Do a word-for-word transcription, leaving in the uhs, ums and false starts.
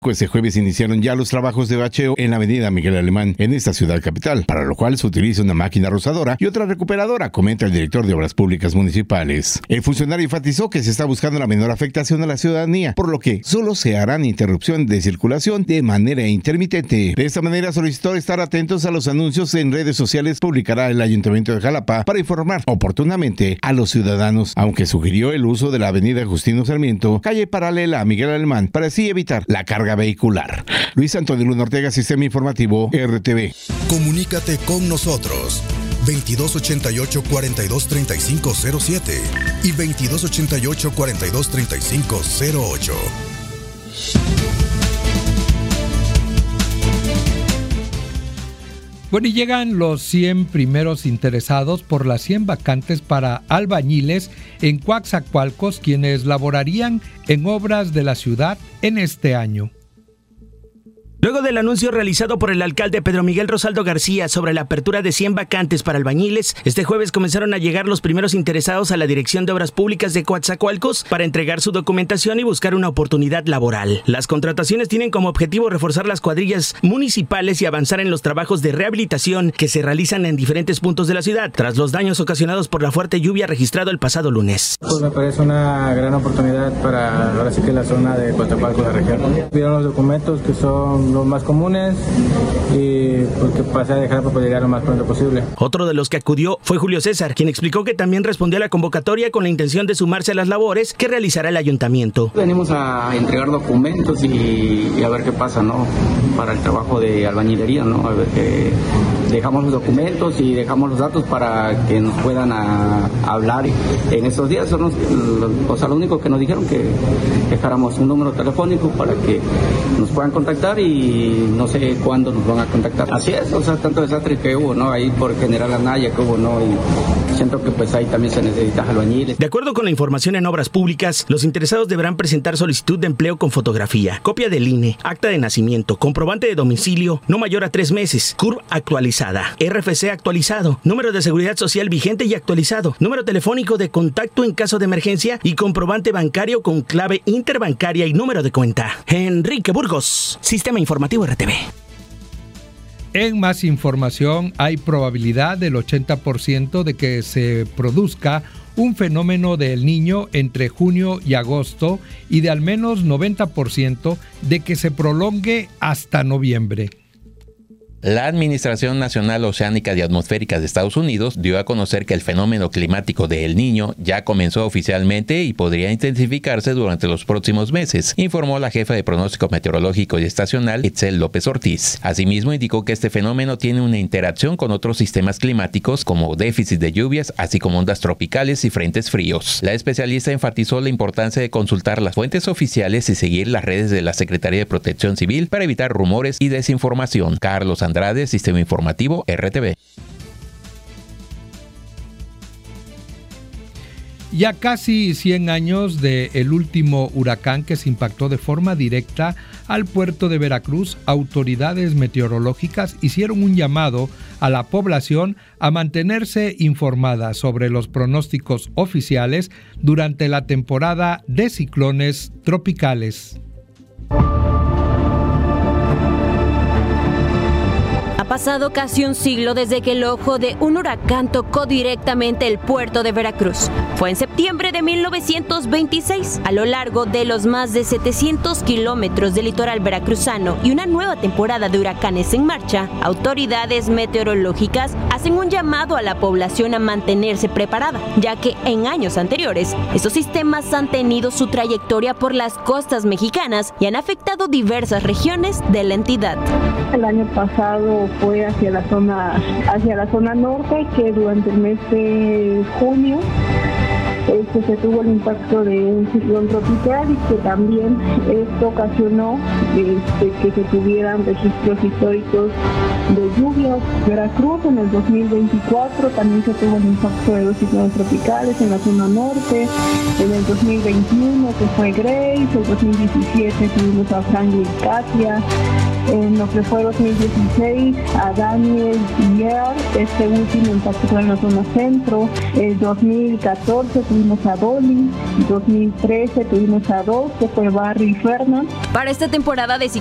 Este jueves iniciaron ya los trabajos de bacheo en la avenida Miguel Alemán, en esta ciudad capital, para lo cual se utiliza una máquina rozadora y otra recuperadora, comenta el director de Obras Públicas Municipales. El funcionario enfatizó que se está buscando la menor afectación a la ciudadanía, por lo que solo se harán interrupción de circulación de manera intermitente. De esta manera solicitó estar atentos a los anuncios en redes sociales que publicará el Ayuntamiento de Jalapa para informar oportunamente a los ciudadanos, aunque sugirió el uso de la avenida Justino Sarmiento, calle paralela a Miguel Alemán, para así evitar la carga vehicular. Luis Antonio Luna Ortega, Sistema Informativo R T V. Comunícate con nosotros veintidós ochenta y ocho, cuarenta y dos, treinta y cinco cero siete y veintidós ochenta y ocho, cuarenta y dos, treinta y cinco cero ocho. Bueno, y llegan los cien primeros interesados por las cien vacantes para albañiles en Coatzacoalcos, quienes laborarían en obras de la ciudad en este año. Luego del anuncio realizado por el alcalde Pedro Miguel Rosaldo García sobre la apertura de cien vacantes para albañiles, este jueves comenzaron a llegar los primeros interesados a la Dirección de Obras Públicas de Coatzacoalcos para entregar su documentación y buscar una oportunidad laboral. Las contrataciones tienen como objetivo reforzar las cuadrillas municipales y avanzar en los trabajos de rehabilitación que se realizan en diferentes puntos de la ciudad, tras los daños ocasionados por la fuerte lluvia registrado el pasado lunes. Pues me parece una gran oportunidad para ahora sí que la zona de Coatzacoalcos, la región. Pidieron los documentos que son los más comunes y porque pasé a dejar para llegar lo más pronto posible. Otro de los que acudió fue Julio César, quien explicó que también respondió a la convocatoria con la intención de sumarse a las labores que realizará el ayuntamiento. Venimos a entregar documentos y, y a ver qué pasa, ¿no? Para el trabajo de albañilería, ¿no? A ver que dejamos los documentos y dejamos los datos para que nos puedan a, a hablar en estos días. Son los, los, o sea, lo único que nos dijeron que dejáramos un número telefónico para que nos puedan contactar y no sé cuándo nos van a contactar. Así es, o sea, tanto desastre que hubo, ¿no? Ahí por General Anaya que hubo, ¿no? Y siento que pues ahí también se necesita albañiles. De acuerdo con la información en Obras Públicas, los interesados deberán presentar solicitud de empleo con fotografía, copia del I N E, acta de nacimiento, comprobante de domicilio no mayor a tres meses, C U R actualizada, R F C actualizado, número de seguridad social vigente y actualizado, número telefónico de contacto en caso de emergencia y comprobante bancario con clave interbancaria y número de cuenta. Enrique Burgos, Sistema Informativo R T V. En más información, hay probabilidad del ochenta por ciento de que se produzca un fenómeno del Niño entre junio y agosto y de al menos noventa por ciento de que se prolongue hasta noviembre. La Administración Nacional Oceánica y Atmosférica de Estados Unidos dio a conocer que el fenómeno climático de El Niño ya comenzó oficialmente y podría intensificarse durante los próximos meses, informó la jefa de pronóstico meteorológico y estacional, Itzel López Ortiz. Asimismo, indicó que este fenómeno tiene una interacción con otros sistemas climáticos como déficit de lluvias, así como ondas tropicales y frentes fríos. La especialista enfatizó la importancia de consultar las fuentes oficiales y seguir las redes de la Secretaría de Protección Civil para evitar rumores y desinformación. Carlos Andrade, Sistema Informativo R T V. Ya casi cien años del último huracán que se impactó de forma directa al puerto de Veracruz, autoridades meteorológicas hicieron un llamado a la población a mantenerse informada sobre los pronósticos oficiales durante la temporada de ciclones tropicales. Ha pasado casi un siglo desde que el ojo de un huracán tocó directamente el puerto de Veracruz. Fue en septiembre de mil novecientos veintiséis. A lo largo de los más de setecientos kilómetros del litoral veracruzano y una nueva temporada de huracanes en marcha, autoridades meteorológicas hacen un llamado a la población a mantenerse preparada, ya que en años anteriores estos sistemas han tenido su trayectoria por las costas mexicanas y han afectado diversas regiones de la entidad. El año pasado fue hacia la zona hacia la zona norte, que durante el mes de junio este, se tuvo el impacto de un ciclón tropical y que también esto ocasionó este, que se tuvieran registros históricos de lluvias. Veracruz en el dos mil veinticuatro también se tuvo el impacto de dos ciclones tropicales en la zona norte. En el dos mil veintiuno que fue Grace, el dos mil diecisiete tuvimos a Franklin y Katia. En lo que fue dos mil dieciséis, a Daniel y Yer, este último impacto fue en la zona centro. En dos mil catorce tuvimos tuvimos a Dolly, dos mil trece tuvimos a dos, que fue Barry y Fernan. Para esta temporada de